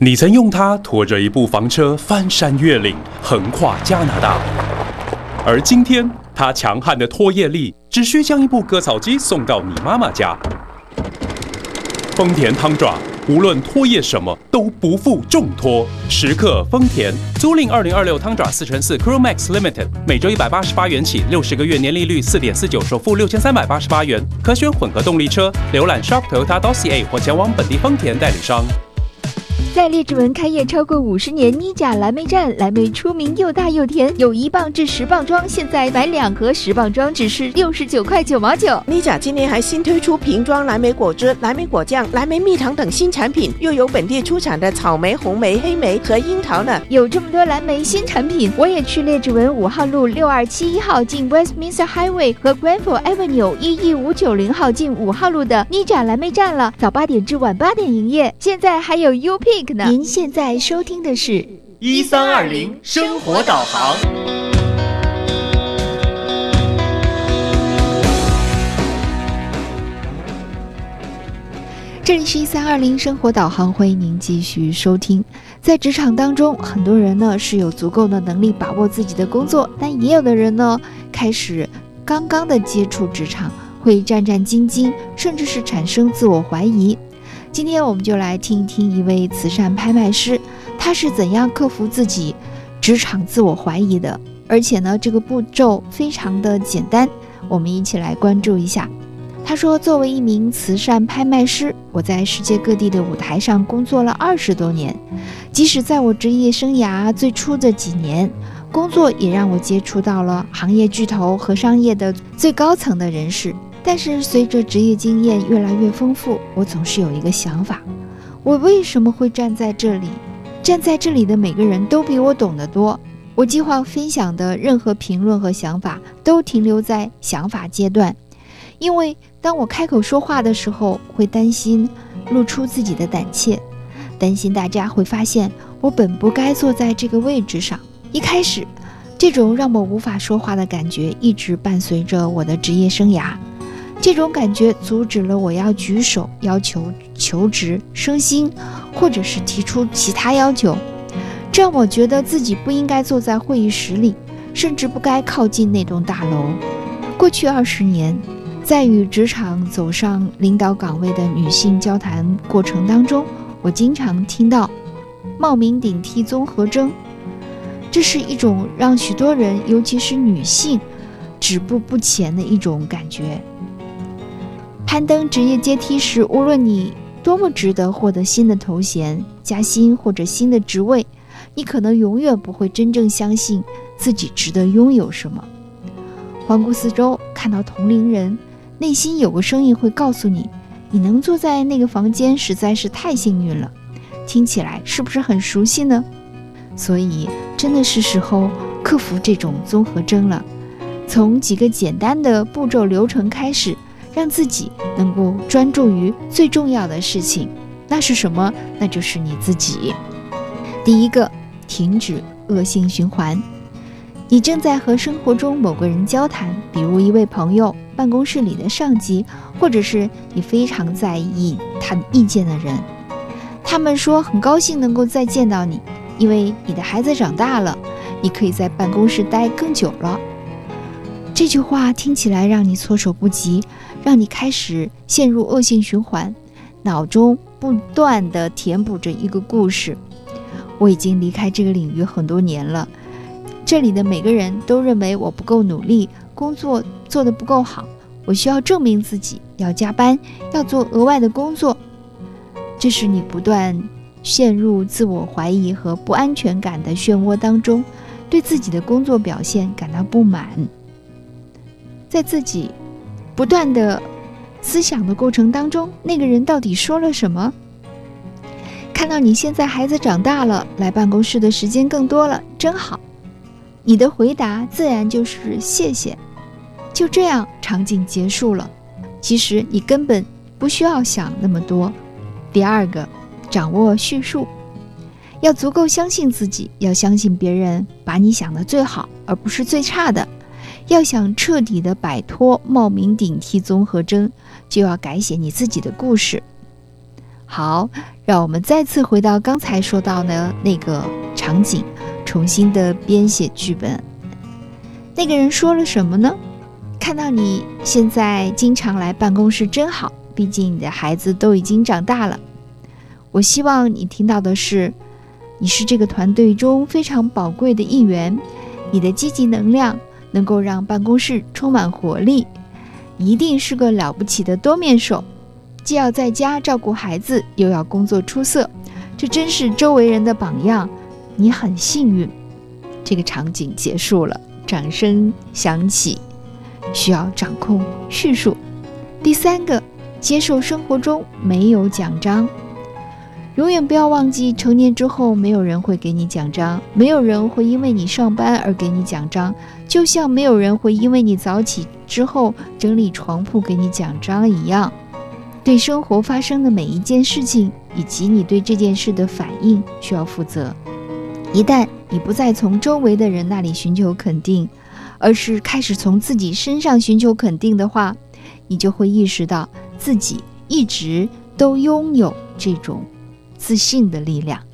你曾用它拖着一部房车翻山越岭，横跨加拿大。而今天，它强悍的拖曳力只需将一部割草机送到你妈妈家。丰田汤爪，无论拖曳什么都不负重托。时刻丰田，租赁2026汤爪4x4 Crewmax Limited， 每周188元起，60个月年利率4.49%，首付6388元，可选混合动力车。浏览 shop.toyota.ca 或前往本地丰田代理商。 在列治文开业超过50年，妮甲蓝莓站，蓝莓出名又大又甜，有1磅至10磅装，现在买2盒10磅装只是69块9毛9。 妮甲今年还新推出瓶装蓝莓果汁、蓝莓果酱、蓝莓蜜糖等新产品，又有本地出产的草莓、红莓、黑莓和樱桃呢。 有这么多蓝莓新产品，我也去列治文5号路6271号进 Westminster Highway 和 Granville Avenue 11590号进5号路的妮甲蓝莓站了，早8点至晚8点营业，现在还有 UPick。您现在收听的是 1320生活导航。 这里是1320生活导航，欢迎您继续收听。在职场当中，很多人呢是有足够的能力把握自己的工作，但也有的人呢开始刚刚的接触职场，会战战兢兢，甚至是产生自我怀疑。今天我们就来听一听一位慈善拍卖师，他是怎样克服自己职场自我怀疑的，而且呢这个步骤非常的简单，我们一起来关注一下。他说，作为一名慈善拍卖师，我在世界各地的舞台上工作了20多年，即使在我职业生涯最初的几年，工作也让我接触到了行业巨头和商业的最高层的人士。但是随着职业经验越来越丰富，我总是有一个想法，我为什么会站在这里？站在这里的每个人都比我懂得多。我计划分享的任何评论和想法都停留在想法阶段，因为当我开口说话的时候，会担心露出自己的胆怯，担心大家会发现我本不该坐在这个位置上。一开始，这种让我无法说话的感觉一直伴随着我的职业生涯。这种感觉阻止了我要举手要求求职升薪，或者是提出其他要求，这让我觉得自己不应该坐在会议室里，甚至不该靠近那栋大楼。过去20年，在与职场走上领导岗位的女性交谈过程当中，我经常听到冒名顶替综合征，这是一种让许多人，尤其是女性止步不前的一种感觉。攀登职业阶梯时，无论你多么值得获得新的头衔、加薪或者新的职位，你可能永远不会真正相信自己值得拥有什么。环顾四周，看到同龄人，内心有个声音会告诉你，你能坐在那个房间实在是太幸运了。听起来是不是很熟悉呢？所以真的是时候克服这种综合征了，从几个简单的步骤流程开始，让自己能够专注于最重要的事情。那是什么？那就是你自己。第一个，停止恶性循环。你正在和生活中某个人交谈，比如一位朋友、办公室里的上级，或者是你非常在意他的意见的人。他们说很高兴能够再见到你，因为你的孩子长大了，你可以在办公室待更久了。这句话听起来让你措手不及，让你开始陷入恶性循环，脑中不断地填补着一个故事。我已经离开这个领域很多年了，这里的每个人都认为我不够努力，工作做得不够好，我需要证明自己，要加班，要做额外的工作。这是你不断陷入自我怀疑和不安全感的漩涡当中，对自己的工作表现感到不满。在自己不断的思想的过程当中，那个人到底说了什么？看到你现在孩子长大了，来办公室的时间更多了，真好。你的回答自然就是谢谢。就这样，场景结束了。其实你根本不需要想那么多。第二个，掌握叙述。要足够相信自己，要相信别人把你想的最好，而不是最差的。要想彻底的摆脱冒名顶替综合征，就要改写你自己的故事。好， 让我们再次回到刚才说到的那个场景，重新的编写剧本。那个人说了什么呢？看到你现在经常来办公室真好，毕竟你的孩子都已经长大了。我希望你听到的是，你是这个团队中非常宝贵的一员，你的积极能量能够让办公室充满活力，一定是个了不起的多面手，既要在家照顾孩子，又要工作出色，这真是周围人的榜样，你很幸运。这个场景结束了，掌声响起，需要掌控叙述。第三个，接受生活中没有奖章。永远不要忘记，成年之后没有人会给你奖章，没有人会因为你上班而给你奖章，就像没有人会因为你早起之后整理床铺给你奖章一样。对生活发生的每一件事情以及你对这件事的反应需要负责。一旦你不再从周围的人那里寻求肯定，而是开始从自己身上寻求肯定的话，你就会意识到自己一直都拥有这种自信的力量。